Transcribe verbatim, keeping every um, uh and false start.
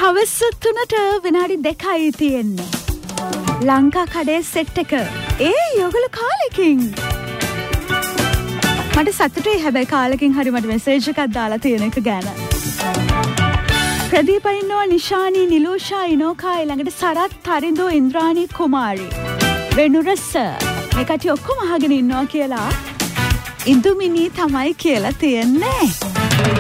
හවස තුනට විනාඩි දෙකයි තියෙන්නේ. ලංකා කඩේ සෙට් එක. ඒ යොගල කාලෙකින්. මට සතුටුයි හැබැයි කාලෙකින් හරි මට මෙසේජ් එකක් දාලා තියෙන එක ගැන. ප්‍රදීප ඉන්නවා, නිශානි, නිලෝෂා, ඉනෝකා, ළඟට සරත්, තරිඳු, ඉන්ද්‍රාණි, කුමාරි, වෙනුරස මේ කටි ඔක්කොම අහගෙන ඉන්නවා කියලා. ඉන්දුමිනී තමයි කියලා තියෙන්නේ.